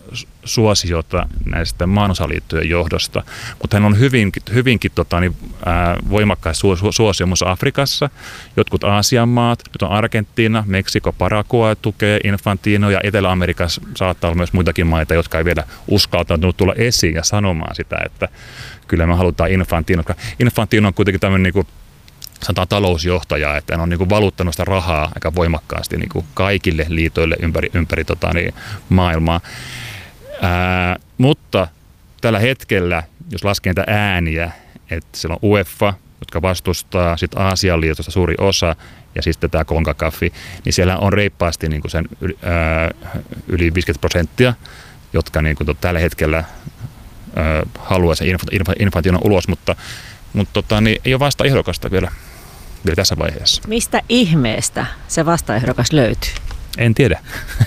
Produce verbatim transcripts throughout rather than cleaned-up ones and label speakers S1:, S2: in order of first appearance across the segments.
S1: suosiota näistä maanosaliittojen johdosta, mutta hän on hyvinkin, hyvinkin tota, niin, ää, voimakkaasti su, su, suosio muun Afrikassa. Jotkut Aasian maat, nyt on Argentiina, Meksiko, Paraguay tukee Infantino ja Etelä-Amerikassa saattaa olla myös muitakin maita, jotka ei vielä uskaltanut tulla esiin ja sanomaan sitä, että kyllä me halutaan Infantino. Infantino on kuitenkin tämmöinen niin kuin sanotaan talousjohtaja, että hän on niin kuin valuttanut sitä rahaa aika voimakkaasti niin kuin kaikille liitoille ympäri, ympäri tota, niin, maailmaa. Ää, mutta tällä hetkellä, jos laskee niitä ääniä, että siellä on UEFA, jotka vastustaa, sitten Aasian liitosta suuri osa, ja sitten tämä CONCACAF, niin siellä on reippaasti niin kuin sen yli, ää, yli viisikymmentä prosenttia, jotka niin kuin tällä hetkellä ää, haluaa sen Infantinon ulos, mutta Mutta tota, niin ei ole vastaehdokasta vielä, vielä tässä vaiheessa.
S2: Mistä ihmeestä se vastaehdokas löytyy?
S1: En tiedä.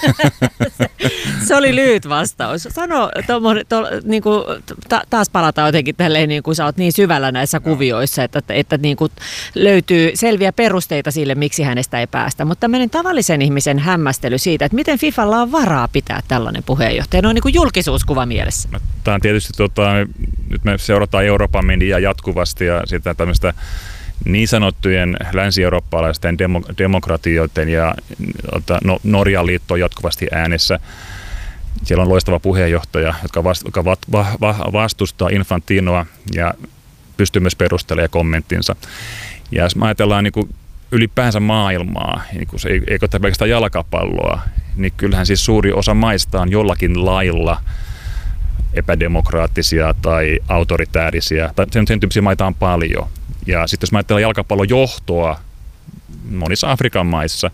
S2: se, se oli lyhyt vastaus. Sano, tommone, to, niin kuin, ta, taas palataan jotenkin tälleen, niin kuin sä oot niin syvällä näissä no. kuvioissa, että, että niin kuin löytyy selviä perusteita sille, miksi hänestä ei päästä. Mutta tämmöinen tavallisen ihmisen hämmästely siitä, että miten FIFAlla on varaa pitää tällainen puheenjohtaja, noin niin kuin julkisuuskuva mielessä. No,
S1: tämä on tietysti, tota, nyt me seurataan Euroopan mediaa jatkuvasti ja sitä tämmöistä niin sanottujen länsi-eurooppalaisten demo- demokratioiden ja no, Norjan liitto on jatkuvasti äänessä. Siellä on loistava puheenjohtaja, joka, vast, joka va, va, va, vastustaa Infantinoa ja pystyy myös perustelemaan kommenttinsa. Ja jos me ajatellaan niin kuin ylipäänsä maailmaa, niin kuin se, eikö tämä pelkästään jalkapalloa, niin kyllähän siis suuri osa maista on jollakin lailla epädemokraattisia tai autoritäärisiä, tai sen, sen tyyppisiä maita on paljon. Ja sitten jos mä ajattelen jalkapallon johtoa monissa Afrikan maissa,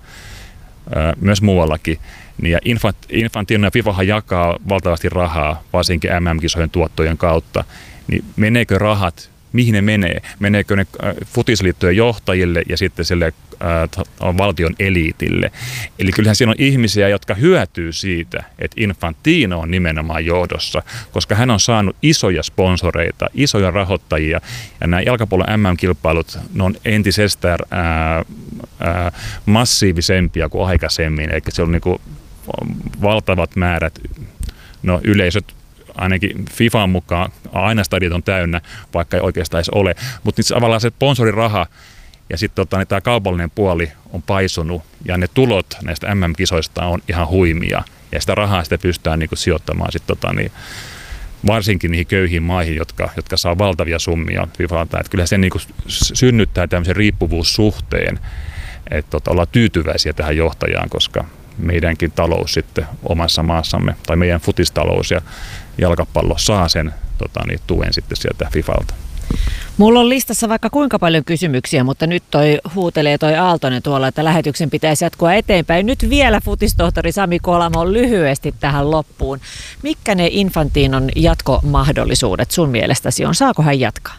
S1: myös muuallakin, niin ja Infantino ja FIFAhan jakaa valtavasti rahaa, varsinkin M M-kisojen tuottojen kautta, niin meneekö rahat, mihin ne menee? Meneekö ne futisliittojen johtajille ja sitten sille äh, valtion eliitille? Eli kyllähän siinä on ihmisiä, jotka hyötyy siitä, että Infantino on nimenomaan johdossa, koska hän on saanut isoja sponsoreita, isoja rahoittajia, ja nämä jalkapallon M M-kilpailut, ne on entisestään ää, ää, massiivisempia kuin aikaisemmin, eli se on niin kuin valtavat määrät, no yleisöt, ainakin FIFAn mukaan aina stadiot on täynnä, vaikka ei oikeastaan edes ole. Mutta tavallaan se sponsoriraha ja sitten tota, niin tämä kaupallinen puoli on paisunut ja ne tulot näistä M M-kisoista on ihan huimia. Ja sitä rahaa sitä pystytään niin kuin sijoittamaan sit, tota, niin, varsinkin niihin köyhiin maihin, jotka, jotka saa valtavia summia FIFAlta. Et kyllä se niin kuin synnyttää tämmöisen riippuvuussuhteen, että tota, ollaan tyytyväisiä tähän johtajaan, koska meidänkin talous sitten omassa maassamme, tai meidän futistalous ja jalkapallo saa sen tota, niin, tuen sitten sieltä FIFAlta.
S2: Mulla on listassa vaikka kuinka paljon kysymyksiä, mutta nyt toi huutelee toi Aaltonen tuolla, että lähetyksen pitäisi jatkua eteenpäin. Nyt vielä futistohtori Sami Kolamo lyhyesti tähän loppuun. Mitkä ne Infantinon jatkomahdollisuudet sun mielestäsi on? Saako hän jatkaa?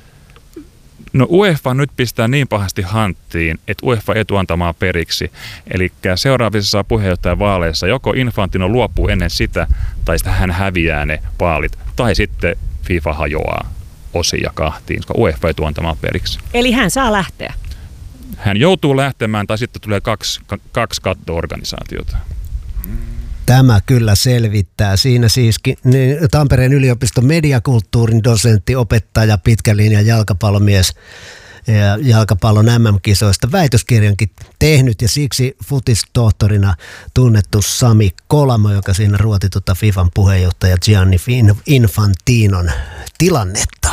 S1: No UEFA nyt pistää niin pahasti hanttiin, että UEFA etuantamaa periksi. Eli seuraavissa puheenjohtajavaaleissa joko Infantino luopuu ennen sitä, tai sitten hän häviää ne vaalit, tai sitten FIFA hajoaa osia kahtiin, koska UEFA etuantamaa periksi.
S2: Eli hän saa lähteä?
S1: Hän joutuu lähtemään, tai sitten tulee kaksi, kaksi katto-organisaatiota.
S3: Tämä kyllä selvittää. Siinä siis niin Tampereen yliopiston mediakulttuurin dosentti, opettaja, pitkän linjan jalkapallomies ja jalkapallon M M-kisoista väitöskirjankin tehnyt ja siksi futistohtorina tunnettu Sami Kolamo, joka siinä ruoti tuota FIFAn puheenjohtaja Gianni Infantinon tilannetta.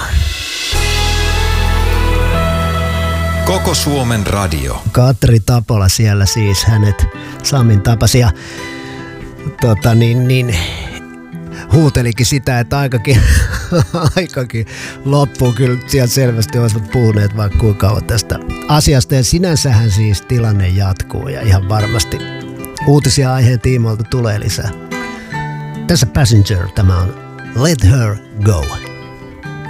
S4: Koko Suomen radio.
S3: Katri Tapola siellä siis, hänet Samin tapasi ja Tota, niin, niin, huutelikin sitä, että aikakin, aikakin loppuu. Kyllä sieltä selvästi olisivat puhuneet vaikka kuinka kauan tästä asiasta. Ja sinänsähän siis tilanne jatkuu ja ihan varmasti uutisia aiheen tiimoilta tulee lisää. Tässä Passenger, tämä on Let Her Go.